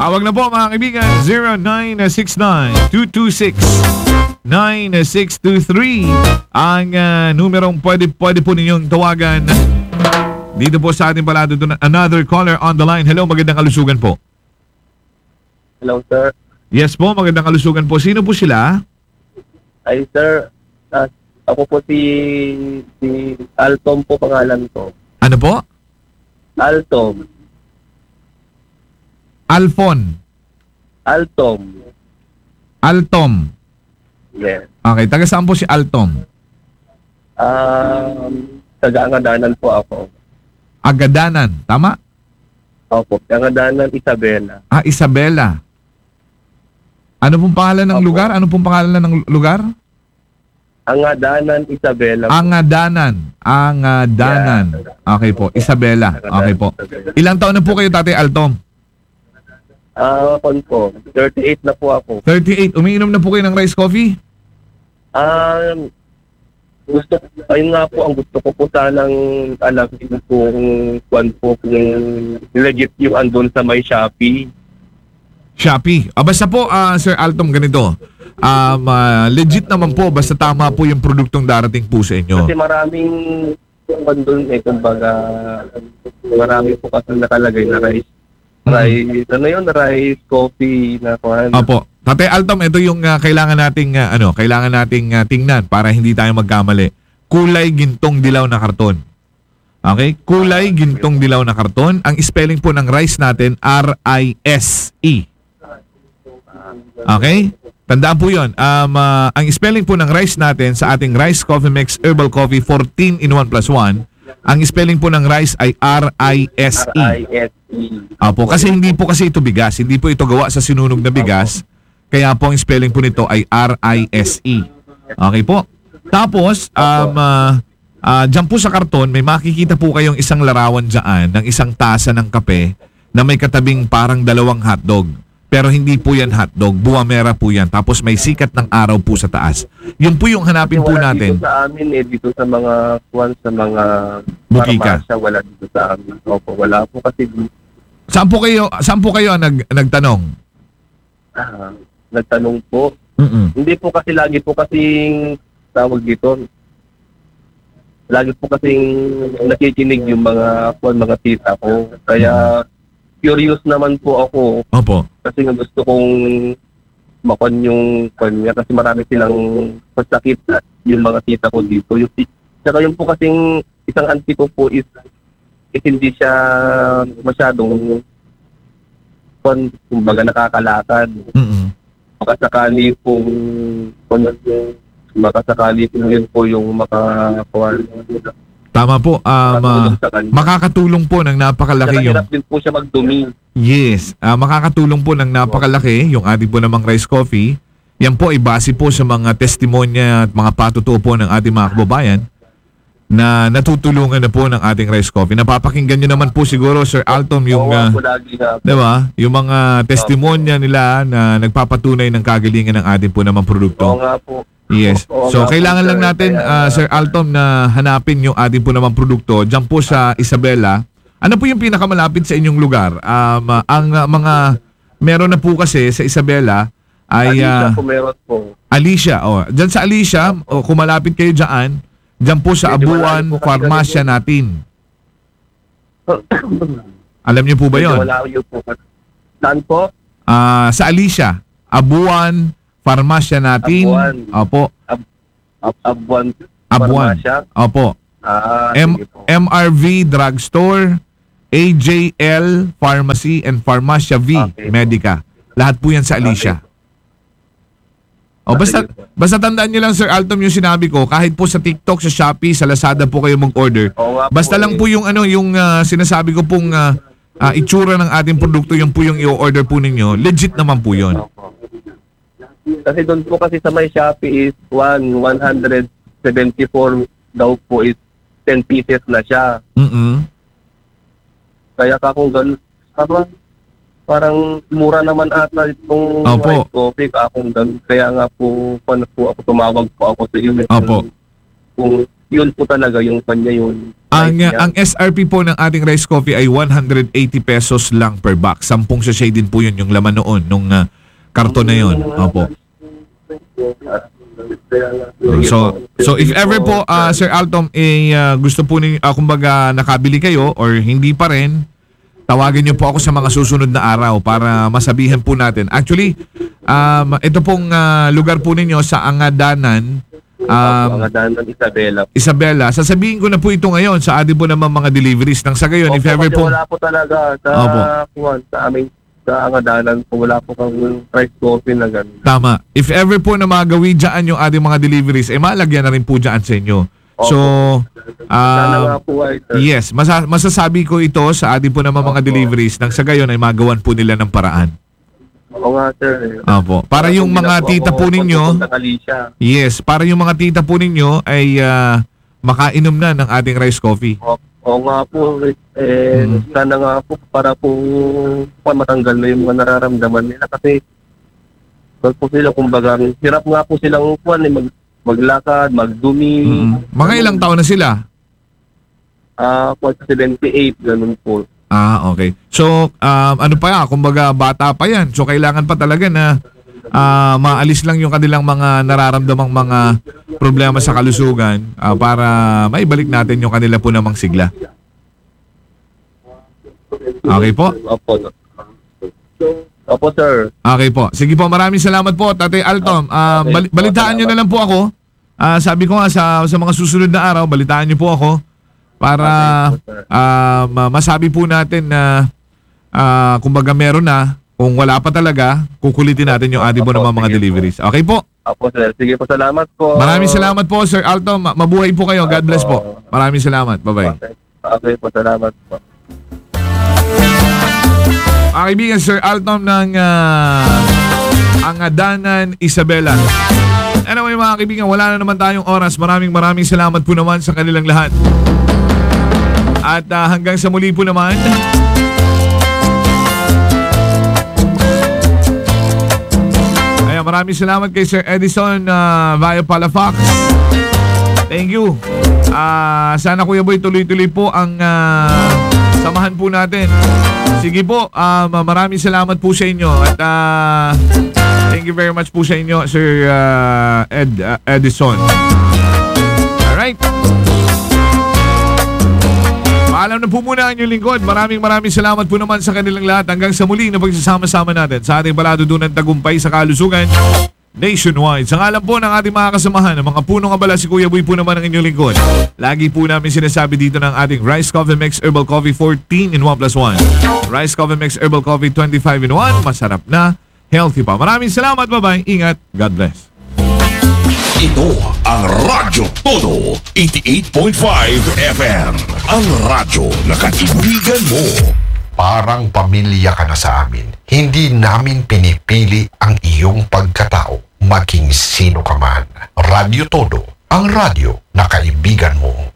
Tawag na po mga kaibigan, 0969-226-9623 ang numerong pwede po ninyong tawagan. Dito po sa ating palado doon, another caller on the line. Hello, magandang kalusugan po. Hello, sir. Yes po, magandang kalusugan po. Sino po sila? Ay, sir. Ako po si Altom po pangalan ko. Ano po? Altom. Alfon. Altom. Yes. Okay, taga saan po si Altom? Taga-Angadanan po ako. Agadanan, tama? Opo, Angadanan, Isabela. Isabela. Ano pong pangalan ng lugar? Ano pong pangalan ng lugar? Angadanan, Isabela. Angadanan. Okay po, Isabela. Okay po. Ilang taon na po kayo, Tatay Altom? Po. 38 na po ako. 38. Umiinom na po kayo ng rice coffee? Ayun nga po, ang gusto ko po sanang alamin kung legit yung andun sa may Shopee. Shopee. Basta po, Sir Altom, ganito. Legit naman po, basta tama po yung produktong darating po sa inyo. Kasi maraming andun kumbaga, marami po kasi nakalagay na rice, coffee na kuhan. Opo. Tatay Altom, ito yung kailangan nating tingnan para hindi tayo magkamali. Kulay gintong dilaw na karton. Okay? Kulay gintong dilaw na karton. Ang spelling po ng rice natin, R-I-S-E. Okay? Tandaan po yun. Ang spelling po ng rice natin sa ating Rice Coffee Mix Herbal Coffee 14 in 1 plus 1, ang spelling po ng rice ay R-I-S-E. Opo, kasi hindi po kasi ito bigas. Hindi po ito gawa sa sinunog na bigas. Kaya po ang spelling po nito ay R-I-S-E. Okay po? Tapos, dyan po sa karton, may makikita po kayong isang larawan dyan ng isang tasa ng kape na may katabing parang 2 hotdog. Pero hindi po yan hotdog, buwamera po yan. Tapos may sikat ng araw po sa taas. Yun po yung hanapin po natin. Dito sa amin dito sa mga butika. Wala dito sa amin. Opo, wala po kasi. Saan po kayo nagtanong? Nagtanong po. Hindi po kasi lagi po kasing tawag dito. Lagi po kasing nakikinig yung mga tita ko. Kaya curious naman po ako. Opo. Kasi gusto kong makon yung kanya kasi marami silang pasakit yung mga tita ko dito. Saka yung po kasing isang auntie ko po is hindi siya masyadong kumbaga nakakalakad. Makasakali pong yun po yung makakuha. Tama po. Makakatulong po ng napakalaki yung... Hirap din po siya magdumi. Yes. Makakatulong po ng napakalaki yung ating po namang rice coffee. Yan po ay base po sa mga testimonya at mga patutuo po ng ating mga kababayan na natutulungan na po ng ating rice coffee. Napapakinggan nyo naman po siguro, Sir Altom, yung, diba? Yung mga testimonya nila na nagpapatunay ng kagalingan ng ating po namang produkto. Oo nga po. Yes. So, kailangan lang natin, Sir Altom, na hanapin yung ating po namang produkto dyan po sa Isabela. Ano po yung pinakamalapit sa inyong lugar? Ang mga meron na po kasi sa Isabela ay... Alicia po meron po. Alicia. Dyan sa Alicia, kung malapit kayo dyan po sa Abuan Farmasya natin. Alam niyo po ba yun? Saan po? Sa Alicia. Abuan Farmasya natin. Opo. Abuan. Opo. MRV Drugstore, AJL Pharmacy and Farmasya V Medica. Lahat po yan sa Alicia. Basta tandaan nyo lang, Sir Altom, yung sinabi ko, kahit po sa TikTok, sa Shopee, sa Lazada po kayo mag-order. Basta lang po yung sinasabi ko pong itsura ng ating produkto, yung po yung i-order po ninyo, legit naman po yun. Kasi doon po kasi sa may Shopee is 174 daw po is 10 pieces na siya. Kaya kung ganun, parang mura naman ata itong white coffee kakong ganun. Kaya nga po, ako tumawag po ako sa iyo. Opo. Kung yun po talaga yung kanya yun. Ang SRP po ng ating rice coffee ay 180 pesos lang per box. 10 sachet din po yun yung laman noon nung karton na yun. Opo. So if ever po Sir Altom gusto po kumbaga nakabili kayo or hindi pa rin, tawagin niyo po ako sa mga susunod na araw para masabihan po natin. Actually, ito pong lugar po ninyo sa Angadanan, Angadanan, Isabela. Sasabihin ko na po ito ngayon sa atin po naman mga deliveries nang sa gayon. If ever po, wala po talaga sa amin sa Angadanan po, wala po kang rice coffee na gano'n. Tama. If ever po na magawi dyan yung ating mga deliveries, malagyan na rin po dyan sa inyo. Opo. So, Sana nga po ay, sir. yes, masasabi ko ito sa ating po naman mga deliveries nang sa gayon ay magawan po nila ng paraan. Oo nga, sir. Opo. Para yung mga tita po ninyo, yes, para yung mga tita po ninyo ay makainom na ng ating rice coffee. Oo nga po, sana nga po para po matanggal na yung mga nararamdaman nila kasi po sila, kumbaga, hirap nga po silang maglakad, magdumi. Mga ilang taon na sila? 78, ganun po. Okay. So, ano pa kumbaga bata pa yan. So, kailangan pa talaga na maalis lang yung kanilang mga nararamdamang mga problema sa kalusugan para maibalik natin yung kanila po namang sigla. Okay po? Opo, sir. Okay po. Sige po, maraming salamat po, Tatay Altom. Balitaan nyo na lang po ako. Sabi ko nga sa mga susunod na araw, balitaan nyo po ako para masabi po natin na kumbaga meron na. Kung wala pa talaga, kukulitin natin yung ating po naman mga deliveries. Okay po? Opo, sir. Sige po, salamat po. Maraming salamat po, Sir Altom. Mabuhay po kayo. God bless po. Maraming salamat. Bye-bye. Okay po, salamat po. Mga kaibigan, Sir Altom ng Angadanan, Isabela. Anyway, mga kaibigan, wala na naman tayong oras. Maraming salamat po naman sa kanilang lahat. At hanggang sa muli po naman, maraming salamat kay Sir Edison via Palafox. Thank you. Sana Kuya Boy tuloy-tuloy po ang samahan po natin. Sige po, maraming salamat po sa inyo at thank you very much po sa inyo Sir Edison. Alright. Paalam na po muna ang inyong lingkod. Maraming salamat po naman sa kanilang lahat. Hanggang sa muli na pagsasama-sama natin sa ating paladudunan tagumpay sa kalusugan nationwide. Sa ngalan po ng ating mga kasamahan, ng mga punong abala, si Kuya Boy po naman ang inyong lingkod. Lagi po namin sinasabi dito ng ating Rice Coffee Mix Herbal Coffee 14 in 1+1. Rice Coffee Mix Herbal Coffee 25 in 1. Masarap na, healthy pa. Maraming salamat. Bye-bye. Ingat. God bless. Ito ang Radyo Todo 88.5 FM. Ang radyo na kaibigan mo. Parang pamilya ka na sa amin. Hindi namin pinipili ang iyong pagkatao, maging sino ka man. Radyo Todo, ang radyo na kaibigan mo.